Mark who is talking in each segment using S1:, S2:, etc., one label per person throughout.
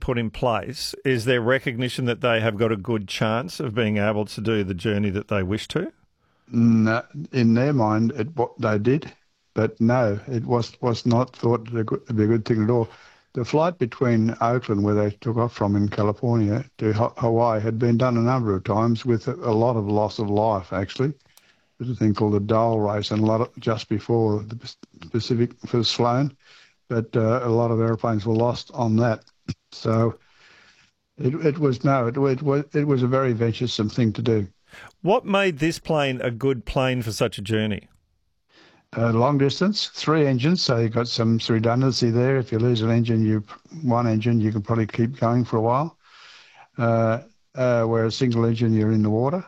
S1: put in place, is there recognition that they have got a good chance of being able to do the journey that they wish to?
S2: No, in their mind, what they did, but no, it was not thought to be a good thing at all. The flight between Oakland, where they took off from in California, to Hawaii had been done a number of times with a lot of loss of life, actually. There's a thing called the Dole race, and just before the Pacific was flown, but a lot of airplanes were lost on that. So it was a very venturesome thing to do.
S1: What made this plane a good plane for such a journey?
S2: Long distance, 3 engines, so you've got some redundancy there. If you lose one engine, you can probably keep going for a while. Where a single engine, you're in the water.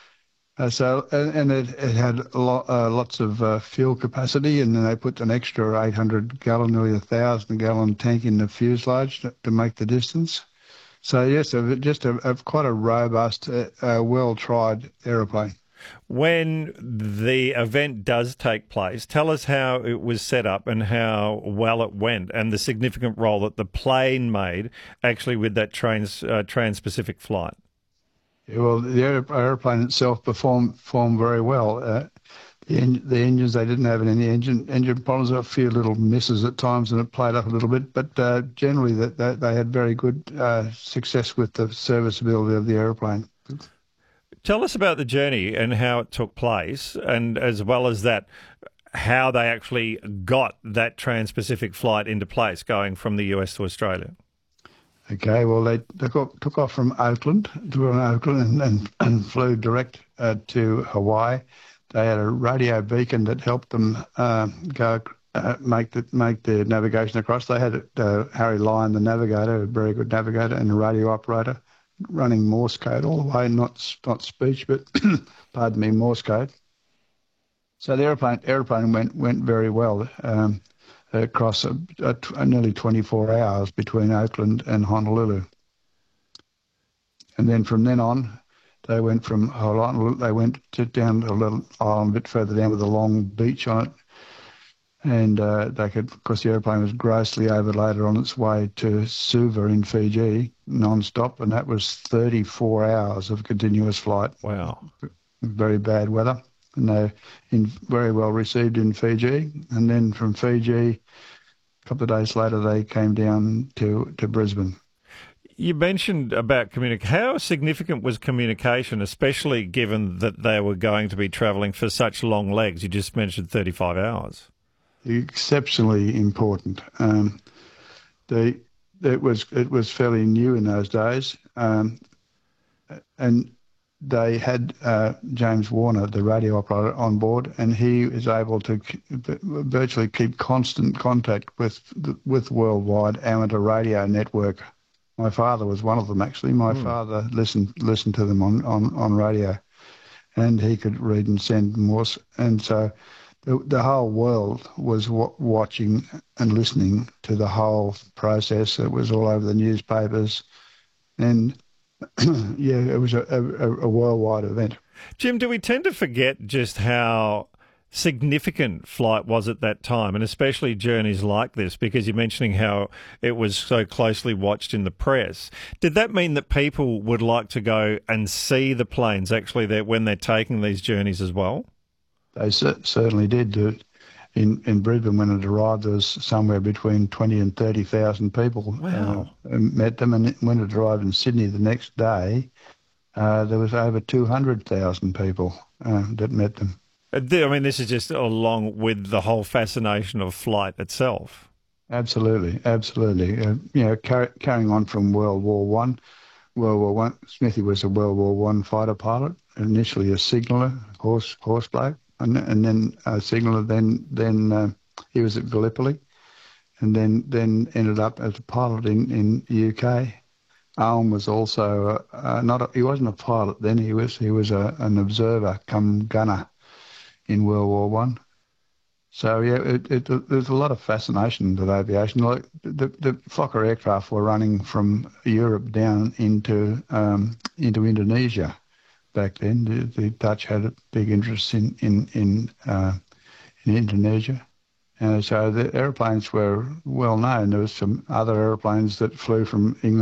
S2: It had lots of fuel capacity, and then they put an extra 800-gallon, nearly 1,000-gallon tank in the fuselage to make the distance. So yes, just quite a robust, well-tried aeroplane.
S1: When the event does take place, tell us how it was set up and how well it went, and the significant role that the plane made actually with that trans-Pacific flight.
S2: Yeah, well, the aeroplane itself performed very well. The engines, they didn't have any engine problems. A few little misses at times, and it played up a little bit. But generally, they had very good success with the serviceability of the aeroplane.
S1: Tell us about the journey and how it took place, and as well as that, how they actually got that trans-Pacific flight into place, going from the US to Australia.
S2: Okay, well, they took off from Oakland, and flew direct to Hawaii. They had a radio beacon that helped them make the navigation across. They had Harry Lyon, the navigator, a very good navigator, and a radio operator, running Morse code all the way, not speech, but pardon me, Morse code. So the aeroplane went very well across nearly 24 hours between Oakland and Honolulu. And then from then on, they went from Honolulu, they went down to a little island a bit further down with a long beach on it. And of course, the aeroplane was grossly overloaded on its way to Suva in Fiji, non-stop, and that was 34 hours of continuous flight.
S1: Wow.
S2: Very bad weather. And they very well received in Fiji. And then from Fiji, a couple of days later, they came down to Brisbane.
S1: You mentioned about communication. How significant was communication, especially given that they were going to be travelling for such long legs? You just mentioned 35 hours.
S2: Exceptionally important. It was fairly new in those days, and they had James Warner, the radio operator, on board, and he was able to virtually keep constant contact with worldwide amateur radio network. My father was one of them, actually. My father listened to them on radio, and he could read and send Morse, and so the whole world was watching and listening to the whole process. It was all over the newspapers, and yeah, it was a worldwide event.
S1: Jim, do we tend to forget just how significant flight was at that time, and especially journeys like this, because you're mentioning how it was so closely watched in the press? Did that mean that people would like to go and see the planes actually when they're taking these journeys as well?
S2: They certainly did. In Brisbane, when it arrived, there was somewhere between 20 and 30,000 people.
S1: Wow.
S2: Met them, and when it arrived in Sydney the next day, there was over 200,000 people that met them.
S1: I mean, this is just along with the whole fascination of flight itself.
S2: Absolutely. Carrying on from World War I, Smithy was a World War I fighter pilot, initially a signaller, horse bloke, and then a signaller. Then he was at Gallipoli, and then ended up as a pilot in the UK. Alan was also he wasn't a pilot then. He was an observer, come gunner, in World War One. So yeah, there's a lot of fascination with aviation. Like the Fokker aircraft were running from Europe down into Indonesia back then. The Dutch had a big interest in Indonesia, and so the airplanes were well known. There was some other airplanes that flew from England